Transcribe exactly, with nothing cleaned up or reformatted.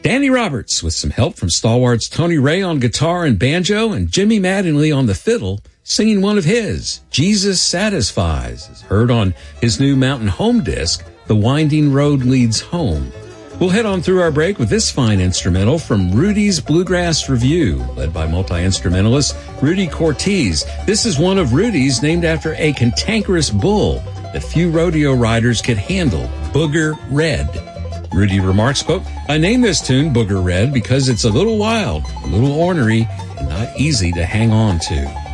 Danny Roberts with some help from stalwarts Tony Ray on guitar and banjo and Jimmy Mattingly on the fiddle, singing one of his, Jesus Satisfies, as heard on his new Mountain Home disc, The Winding Road Leads Home. We'll head on through our break with this fine instrumental from Rudy's Bluegrass Review, led by multi-instrumentalist Rudy Cortez. This is one of Rudy's named after a cantankerous bull that few rodeo riders could handle, Booger Red. Rudy remarks, quote, I named this tune Booger Red because it's a little wild, a little ornery, and not easy to hang on to.